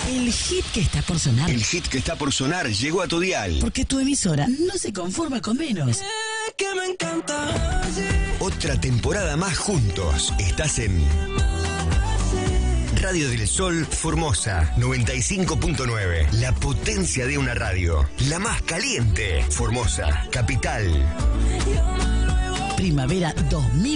El hit que está por sonar. El hit que está por sonar llegó a tu dial. Porque tu emisora no se conforma con menos. Que me encanta. Otra temporada más juntos. Estás en Radio del Sol Formosa 95.9. La potencia de una radio. La más caliente. Formosa, capital. Primavera 2000.